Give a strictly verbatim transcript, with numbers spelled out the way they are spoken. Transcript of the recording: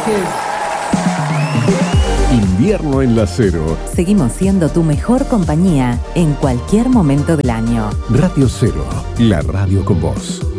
Invierno en la Cero. Seguimos siendo tu mejor compañía en cualquier momento del año. Radio Cero, la radio con vos.